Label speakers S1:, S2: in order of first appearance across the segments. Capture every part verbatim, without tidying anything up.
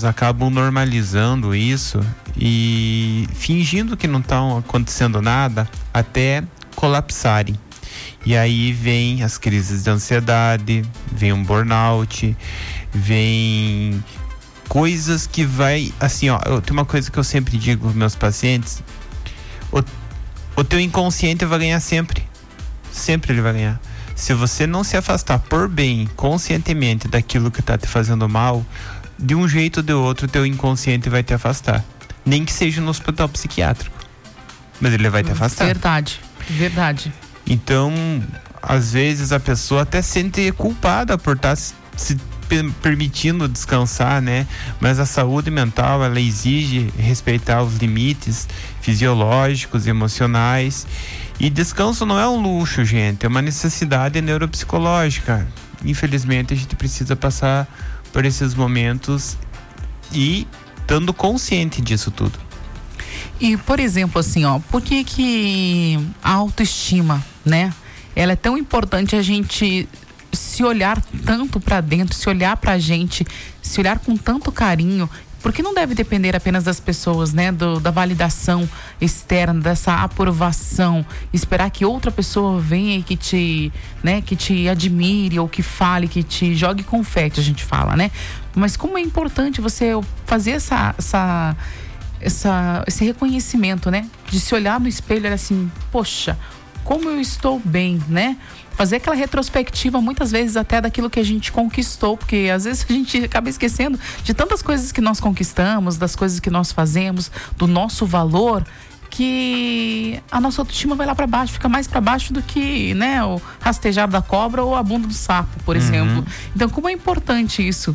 S1: pessoas acabam normalizando isso e fingindo que não está acontecendo nada até colapsarem. E aí vem as crises de ansiedade, vem um burnout, vem coisas que vai, assim, ó, eu, tem uma coisa que eu sempre digo aos meus pacientes: o, o teu inconsciente vai ganhar sempre, sempre ele vai ganhar. Se você não se afastar por bem, conscientemente, daquilo que está te fazendo mal, de um jeito ou de outro, teu inconsciente vai te afastar. Nem que seja no hospital psiquiátrico, mas ele vai te afastar.
S2: Verdade, verdade.
S1: Então, às vezes a pessoa até se sente culpada por estar se permitindo descansar, né? Mas a saúde mental, ela exige respeitar os limites fisiológicos, emocionais. E descanso não é um luxo, gente, é uma necessidade neuropsicológica. Infelizmente, a gente precisa passar por esses momentos e estando consciente disso tudo.
S2: E, por exemplo, assim, ó, por que que a autoestima, né? Ela é tão importante, a gente se olhar tanto para dentro, se olhar pra gente, se olhar com tanto carinho, porque não deve depender apenas das pessoas, né? Do, da validação externa, dessa aprovação, esperar que outra pessoa venha e que te, né? Que te admire ou que fale, que te jogue confete, a gente fala, né? Mas como é importante você fazer essa, essa, essa, esse reconhecimento, né? De se olhar no espelho e olhar assim, poxa, como eu estou bem, né? Fazer aquela retrospectiva, muitas vezes até daquilo que a gente conquistou, porque às vezes a gente acaba esquecendo de tantas coisas que nós conquistamos, das coisas que nós fazemos, do nosso valor, que a nossa autoestima vai lá para baixo, fica mais para baixo do que, né, o rastejar da cobra ou a bunda do sapo, por uhum. exemplo. Então, como é importante isso?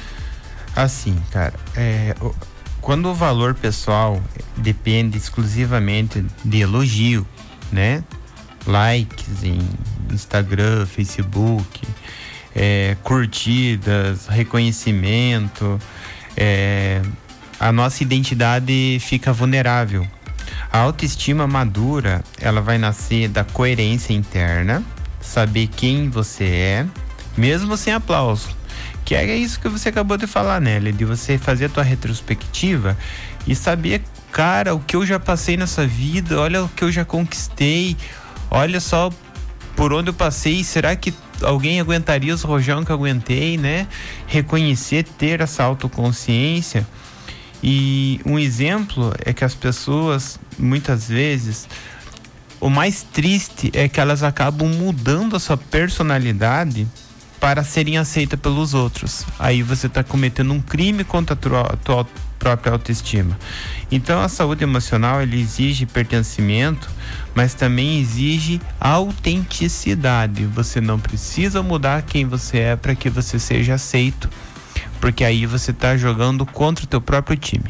S1: Assim, cara, é, quando o valor pessoal depende exclusivamente de elogio, né? Likes em Instagram, Facebook, é, curtidas, reconhecimento, é, a nossa identidade fica vulnerável. A autoestima madura, ela vai nascer da coerência interna, saber quem você é, mesmo sem aplauso. Que é isso que você acabou de falar, Nelly, de você fazer a tua retrospectiva e saber, cara, o que eu já passei nessa vida, olha o que eu já conquistei, olha só por onde eu passei, será que alguém aguentaria os rojão que eu aguentei, né? Reconhecer, ter essa autoconsciência. E um exemplo é que as pessoas, muitas vezes, o mais triste é que elas acabam mudando a sua personalidade para serem aceitas pelos outros. Aí você está cometendo um crime contra a tua, a tua própria autoestima. Então a saúde emocional, ele exige pertencimento, mas também exige autenticidade. Você não precisa mudar quem você é para que você seja aceito, porque aí você está jogando contra o teu próprio time.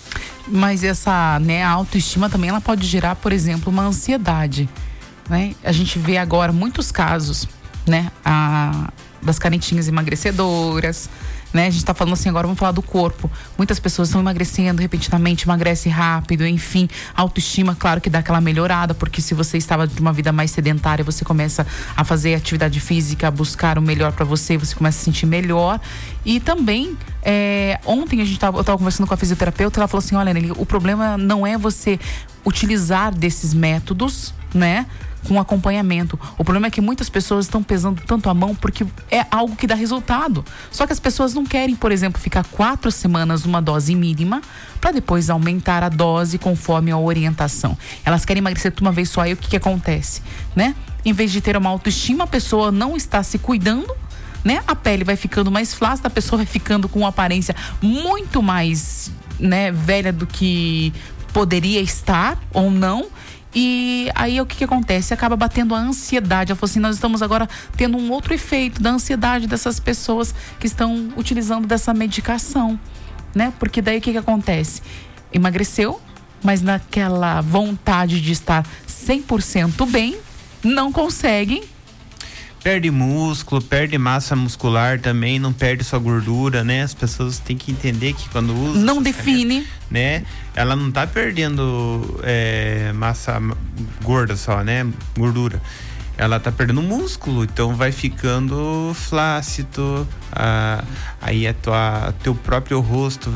S2: Mas essa, né, a autoestima também, ela pode gerar, por exemplo, uma ansiedade, né? A gente vê agora muitos casos, né, a, das canetinhas emagrecedoras, né? A gente tá falando assim, agora vamos falar do corpo. Muitas pessoas estão emagrecendo repentinamente, emagrece rápido, enfim. A autoestima, claro que dá aquela melhorada, porque se você estava de uma vida mais sedentária, você começa a fazer atividade física, a buscar o melhor para você, você começa a se sentir melhor. E também, é, ontem a gente tava, eu tava conversando com a fisioterapeuta, ela falou assim, olha, Nelly, o problema não é você utilizar desses métodos, né, com acompanhamento. O problema é que muitas pessoas estão pesando tanto a mão porque é algo que dá resultado. Só que as pessoas não querem, por exemplo, ficar quatro semanas numa dose mínima para depois aumentar a dose conforme a orientação. Elas querem emagrecer de uma vez só. Aí o que que acontece, né? Em vez de ter uma autoestima, a pessoa não está se cuidando, né? A pele vai ficando mais flácida, a pessoa vai ficando com uma aparência muito mais, né, velha do que poderia estar ou não. E aí o que que acontece? Acaba batendo a ansiedade. Eu falo assim, nós estamos agora tendo um outro efeito da ansiedade dessas pessoas que estão utilizando dessa medicação, né? Porque daí o que que acontece? Emagreceu, mas naquela vontade de estar cem por cento bem, não conseguem.
S1: Perde músculo, perde massa muscular também, não perde sua gordura, né? As pessoas têm que entender que quando usa...
S2: Não define.
S1: Caneta, né? Ela não tá perdendo é, massa gorda só, né? Gordura. Ela tá perdendo músculo, então vai ficando flácido, ah, aí a tua, teu próprio rosto